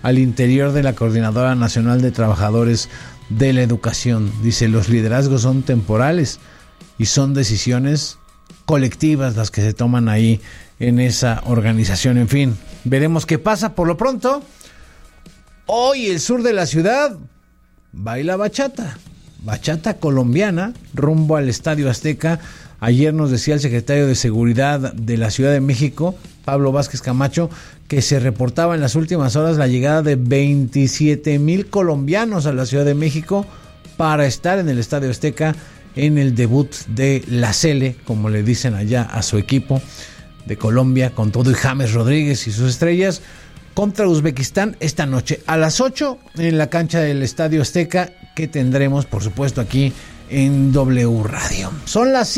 al interior de la Coordinadora Nacional de Trabajadores de la Educación. Dice, los liderazgos son temporales y son decisiones colectivas las que se toman ahí en esa organización. En fin, veremos qué pasa. Por lo pronto, hoy el sur de la ciudad baila bachata colombiana rumbo al Estadio Azteca. Ayer nos decía el secretario de Seguridad de la Ciudad de México, Pablo Vázquez Camacho, que se reportaba en las últimas horas la llegada de 27,000 colombianos a la Ciudad de México para estar en el Estadio Azteca en el debut de la Sele, como le dicen allá a su equipo de Colombia, con todo y James Rodríguez y sus estrellas, contra Uzbekistán esta noche a las 8 en la cancha del Estadio Azteca, que tendremos, por supuesto, aquí en W Radio. Son las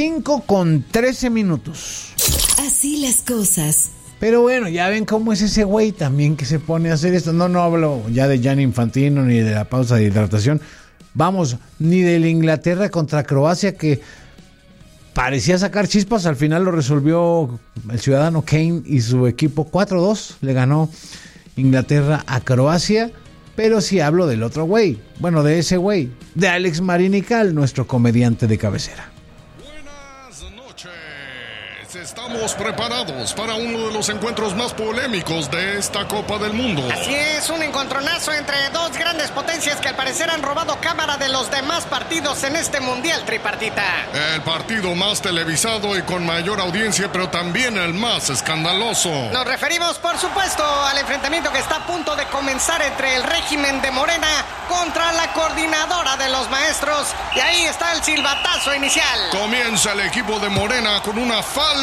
5:13. Así las cosas. Pero bueno, ya ven cómo es ese güey también que se pone a hacer esto. No hablo ya de Gianni Infantino ni de la pausa de hidratación. Vamos, ni de la Inglaterra contra Croacia, que parecía sacar chispas. Al final lo resolvió el ciudadano Kane y su equipo. 4-2 le ganó Inglaterra a Croacia. Pero sí hablo del otro güey, bueno, de ese güey, de Alex Marinical, nuestro comediante de cabecera. Buenas noches, estamos preparados para uno de los encuentros más polémicos de esta Copa del Mundo. Así es, un encontronazo entre dos grandes potencias que al parecer han robado cámara de los demás partidos en este Mundial Tripartita. El partido más televisado y con mayor audiencia, pero también el más escandaloso. Nos referimos, por supuesto, al enfrentamiento que está a punto de comenzar entre el régimen de Morena contra la coordinadora de los maestros. Y ahí está el silbatazo inicial. Comienza el equipo de Morena con una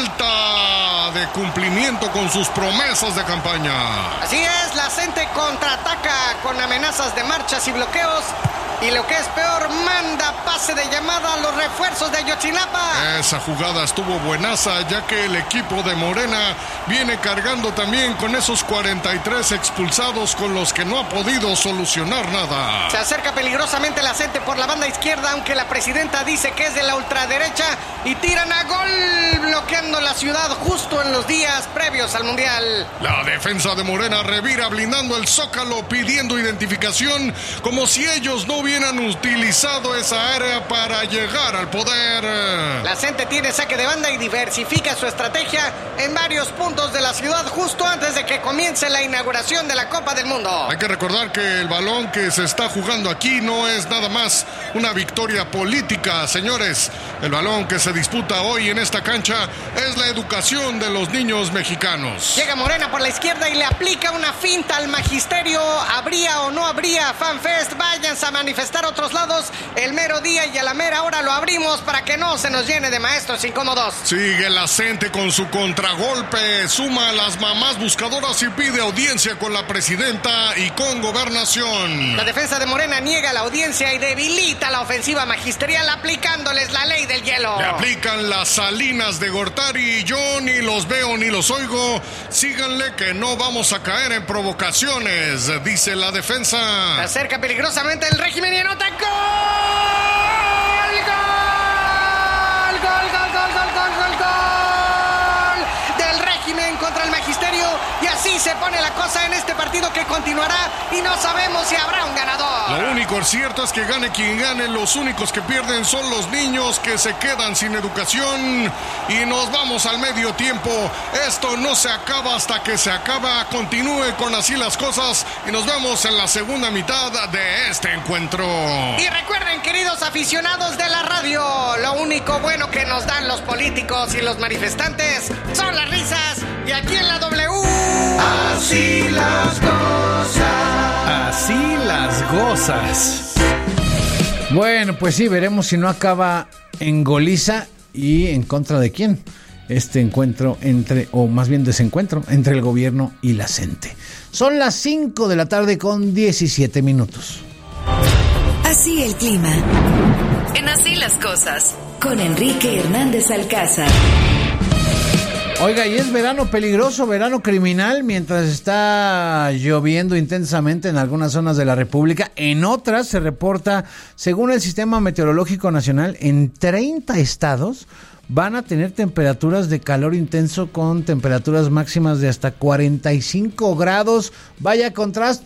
falta de cumplimiento con sus promesas de campaña. Así es, la gente contraataca con amenazas de marchas y bloqueos. Y lo que es peor, manda pase de llamada a los refuerzos de Ayotzinapa. Esa jugada estuvo buenaza, ya que el equipo de Morena viene cargando también con esos 43 expulsados con los que no ha podido solucionar nada. Se acerca peligrosamente la gente por la banda izquierda, aunque la presidenta dice que es de la ultraderecha, y tiran a gol, bloqueando la ciudad justo en los días previos al Mundial. La defensa de Morena revira blindando el Zócalo, pidiendo identificación, como si ellos no hubieran utilizado esa área para llegar al poder. La gente tiene saque de banda y diversifica su estrategia en varios puntos de la ciudad justo antes de que comience la inauguración de la Copa del Mundo. Hay que recordar que el balón que se está jugando aquí no es nada más una victoria política, señores. El balón que se disputa hoy en esta cancha es la educación de los niños mexicanos. Llega Morena por la izquierda y le aplica una finta al magisterio. ¿Habría o no habría FanFest? Váyanse a manifestar a otros lados el mero día y a la mera hora lo abrimos para que no se nos llene de maestros incómodos. Sigue la gente con su contragolpe, suma a las mamás buscadoras y pide audiencia con la presidenta y con Gobernación. La defensa de Morena niega la audiencia y debilita la ofensiva magisterial aplicándoles la ley del hielo. Le aplican las Salinas de Gortari y yo ni los veo ni los oigo. Síganle que no vamos a caer en provocaciones, dice la defensa. Se acerca peligrosamente el régimen y anota ¡gol! Del régimen contra el magisterio, y así se pone la cosa en este partido que continuará y no sabemos si habrá un ganador. Lo único cierto es que gane quien gane, los únicos que pierden son los niños que se quedan sin educación y nos vamos al medio tiempo. Esto no se acaba hasta que se acaba. Continúe con así las cosas y nos vemos en la segunda mitad de este encuentro. Y recuerden, queridos aficionados de la radio, lo único bueno que nos dan los políticos y los manifestantes son las risas, y aquí en la W así las cosas. Así las gozas. Bueno, pues sí, veremos si no acaba en goliza y en contra de quién este encuentro o más bien desencuentro entre el gobierno y la gente. Son las 5 de la tarde con 17 minutos. Así el clima. En Así las cosas. Con Enrique Hernández Alcázar. Oiga, y es verano peligroso, verano criminal, mientras está lloviendo intensamente en algunas zonas de la República. En otras se reporta, según el Sistema Meteorológico Nacional, en 30 estados van a tener temperaturas de calor intenso con temperaturas máximas de hasta 45 grados. Vaya contraste,